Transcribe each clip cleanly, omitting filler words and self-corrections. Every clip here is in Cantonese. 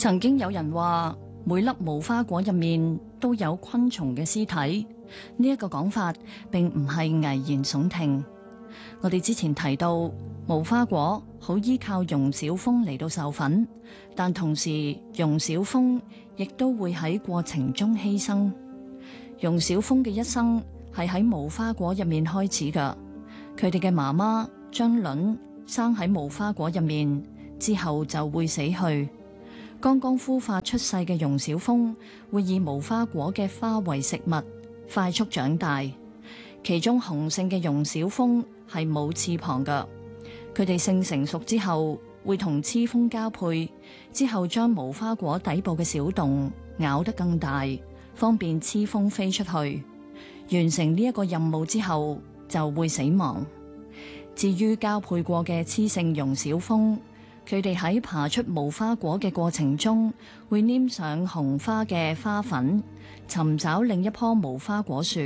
曾經有人話每粒無花果入面都有昆蟲嘅屍體，呢一個講法並唔係危言聳聽。我哋之前提到無花果好依靠容小蜂嚟到授粉，但同時容小蜂亦都會喺過程中犧牲。容小蜂嘅一生係喺無花果入面開始㗎，佢哋嘅媽媽將卵生喺無花果入面之後就會死去。剛剛孵化出世嘅容小蜂會以無花果嘅花為食物，快速長大。其中雄性嘅容小蜂係冇翅膀㗎，佢哋性成熟之後會同雌蜂交配，之後將無花果底部嘅小洞咬得更大，方便雌蜂飛出去。完成呢一個任務之後就會死亡。至於交配過嘅雌性容小蜂，佢哋喺爬出無花果嘅過程中，會黏上雄花嘅花粉，尋找另一棵無花果樹。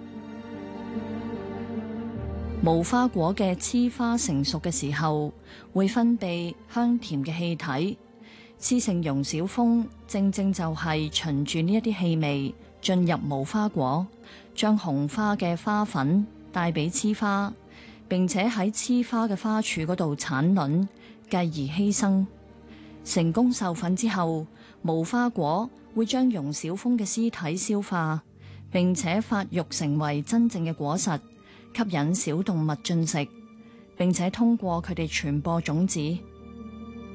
無花果嘅雌花成熟嘅時候，會分泌香甜嘅氣體。雌性容小蜂正正就係循住呢一啲氣味進入無花果，將雄花嘅花粉帶俾雌花，並且喺雌花嘅花柱嗰度產卵，繼而犧牲。成功授粉之後，無花果會將容小蜂嘅屍體消化，並且發育成為真正嘅果實，吸引小動物進食，並且通過佢哋傳播種子。